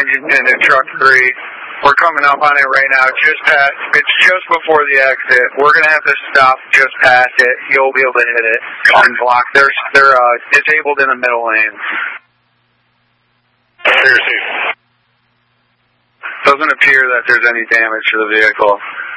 into truck 3. We're coming up on it right now. It's just before the exit. We're gonna have to stop just past it. You'll be able to hit it and block. They're disabled in the middle lane. Doesn't appear that there's any damage to the vehicle.